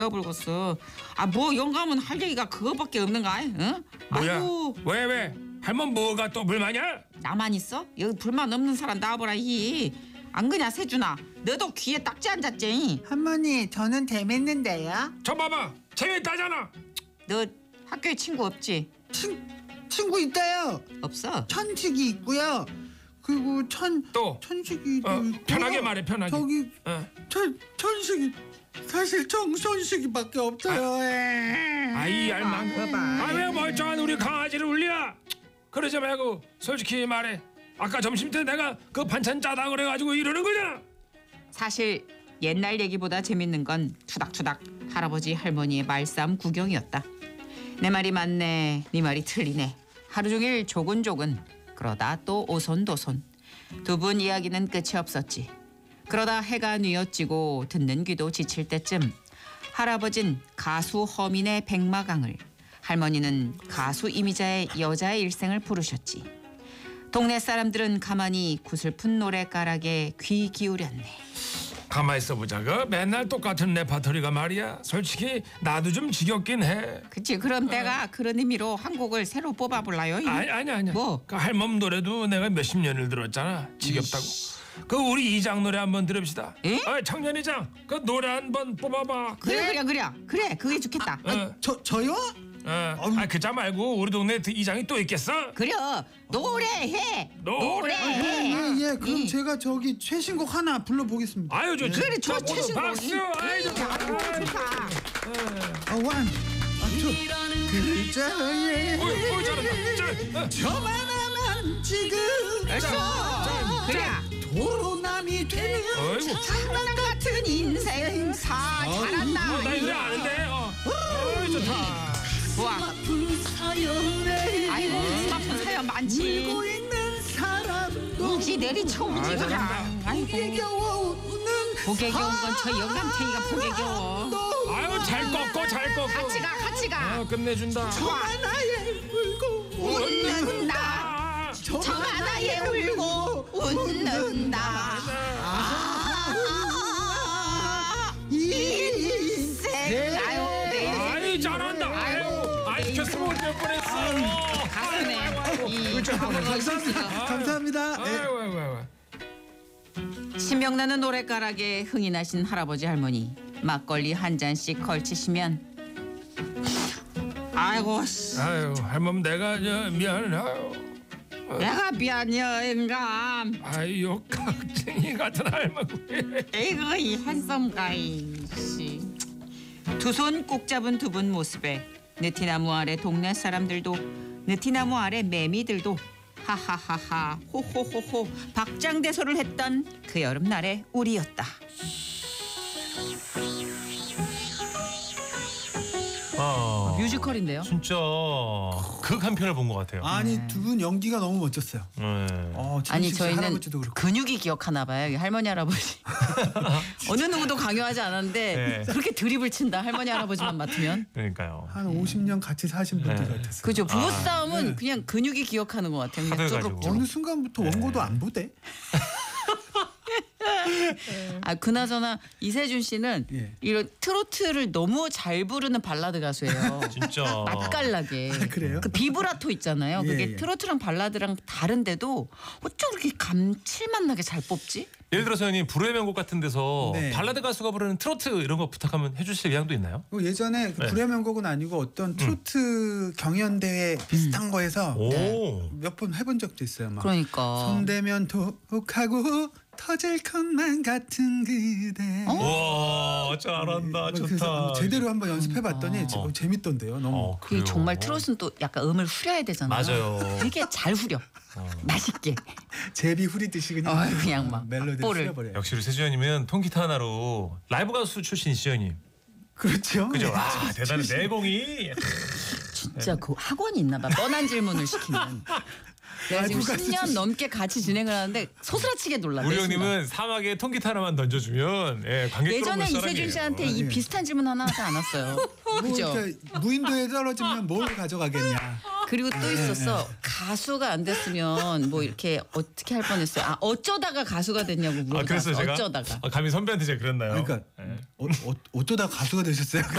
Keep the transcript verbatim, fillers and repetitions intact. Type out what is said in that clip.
불었어. 아 뭐 영감은 할 얘기가 그거밖에 없는가? 응? 뭐야? 아이고, 왜 왜? 할머니 뭐가 또 불만이야? 나만 있어? 여기 불만 없는 사람 나와보라 이. 안 그냐 세준아? 너도 귀에 딱지 앉았지? 할머니 저는 재밌는데요. 저 봐봐 재밌다잖아. 너 학교에 친구 없지? 친 친구 있어요. 없어? 천식이 있고요. 그리고 천 또? 천식이도 어, 있고. 편하게 말해 편하게. 저기 어. 천 천식이 사실 정천식이밖에 없어요. 에. 아이 알망. 그거 봐. 아왜 멀쩡한 우리 강아지를 울려? 그러지 말고 솔직히 말해. 아까 점심 때 내가 그 반찬 짜다 그래가지고 이러는 거잖아. 사실 옛날 얘기보다 재밌는 건 투닥투닥 할아버지 할머니의 말싸움 구경이었다. 내 말이 맞네, 네 말이 틀리네. 하루 종일 조근조근 그러다 또 오손도손. 두 분 이야기는 끝이 없었지. 그러다 해가 뉘어지고 듣는 귀도 지칠 때쯤 할아버진 가수 허민의 백마강을, 할머니는 가수 이미자의 여자의 일생을 부르셨지. 동네 사람들은 가만히 구슬픈 노래가락에 귀 기울였네. 가만 있어 보자. 그 맨날 똑같은 레파토리가 말이야. 솔직히 나도 좀 지겹긴 해. 그치, 그럼 내가 그런 의미로 한 곡을 새로 뽑아볼라요? 아니 아니 아니. 뭐? 그 할멈 노래도 내가 몇십 년을 들었잖아. 지겹다고. 그 우리 이장 노래 한번 들읍시다. 에? 어, 청년이장 그 노래 한번 뽑아봐. 그래 그래 그래 그래 그게 좋겠다. 어, 저 저요? 어. 아 그자 말고 우리 동네 이장이 또 있겠어? 그래 노래해 노래. 노래해. 예, 예. 그럼 예. 제가 저기 최신곡 하나 불러보겠습니다. 아유 좋지. 그래 저 자, 모두 최신곡이. 박수. 아이 좋다. 아이고, 좋다. 아, 원, 아, 투. 글자에 어이 어이 잘한다. 자, 어. 저만 하면 지금 그래 도로남이 되는 어이구. 장난 같은 인생사 어, 잘한다. 나 이 노래 아는데. 어. 어이 좋다. 좋아. 사연에 아이고 스마트폰 사연 많지. 울고 있는 사람도 우지 내리쳐 우지 아, 그냥. 잘한다. 목에 아이고 겨워 웃는 복에 겨운 건 저 영감탱이가 복에 겨워. 사람도 아유 잘 꺾고 잘 꺾고. 같이 가 같이 가. 어, 끝내준다. 좋아. 나의 울고 웃는다. 아, 저 하나에 울고 웃는다. 아, 인생 아유 내 아이 잘한다. 아유, 아이 켰으면 몇 뻔했어. 가슴에 이 가슴에 있어. 감사합니다. 예. 아유, 아유, 아유. 신명나는 노랫가락에 흥이 나신 할아버지 할머니 막걸리 한 잔씩 걸치시면 아이고 씨, 아유, 할멈 내가 저 미안해. 아유, 내가 미안해 영감. 아유, 깍쟁이 같은 할멈. 에이그 이 한썸가이 씨. 두 손 꼭 잡은 두 분 모습에 느티나무 아래 동네 사람들도 느티나무 아래 매미들도 하하하하 호호호호 박장대소를 했던 그 여름날의 우리였다. 아, 뮤지컬인데요. 진짜 극 한 편을 본 것 같아요. 아니 두 분 연기가 너무 멋졌어요. 네. 어, 아니 진식 씨 저희는 할아버지도 그렇고. 근육이 기억하나 봐요. 할머니 할아버지. 어느 누구도 강요하지 않았는데 네. 그렇게 드립을 친다. 할머니 할아버지만 맡으면. 그러니까요. 한 오십 년 같이 사신 분들 네. 같았어요. 그죠. 부부싸움은 네. 그냥 근육이 기억하는 것 같아요. 그냥 하도 쪼록 해가지고. 어느 순간부터 원고도 안 보대. 아 그나저나 이세준 씨는 예. 이런 트로트를 너무 잘 부르는 발라드 가수예요. 진짜. 맛깔나게. 아, 그래요? 그 비브라토 있잖아요. 예, 그게 예. 트로트랑 발라드랑 다른데도 어쩜 그렇게 감칠맛 나게 잘 뽑지? 예를 들어서 형님 불후의 명곡 같은 데서 네. 발라드 가수가 부르는 트로트 이런 거 부탁하면 해주실 의향도 있나요? 그 예전에 그 네. 불의 명곡은 아니고 어떤 트로트 경연 대회 비슷한 거에서 오. 몇 번 해본 적도 있어요. 막 그러니까. 손대면 독하고 터질 것만 같은 그대. 어? 와 잘한다. 그래서 좋다. 제대로 한번 연습해봤더니 어. 어, 재밌던데요. 너무. 어, 그게 그래요. 정말 트롯은 또 약간 음을 후려야 되잖아요. 맞아요. 되게 잘 후려. 어. 맛있게. 제비 후리듯이 그냥 어, 그냥 막 멜로디를 악보를. 풀려버려요. 역시 우리 세주현님은 통기타 하나로 라이브 가수 출신이시죠 형님. 그렇죠. 그죠? 네. 아 대단한 내공이. 진짜 그 학원이 있나 봐. 뻔한 질문을 시키면. 내가 지금 아이고, 가수 십 년 출신. 넘게 같이 진행을 하는데 소스라치게 놀라. 우리 형님은 사막에 통기타 하나만 던져주면 예, 관객 예전에 끌어모을 이세준 사람이에요. 씨한테 이 예. 비슷한 질문 하나 하지 않았어요. 뭐 그죠? 그러니까 무인도에 떨어지면 뭘 가져가겠냐. 그리고 또 있었어. 가수가 안 됐으면 뭐 이렇게 어떻게 할 뻔했어요. 아 어쩌다가 가수가 됐냐고 아 물어봤어. 그랬어요 제가. 어쩌다가. 아, 감히 선배한테 제가 그랬나요? 그러니까 예. 어, 어, 어쩌다 가수가 되셨어요?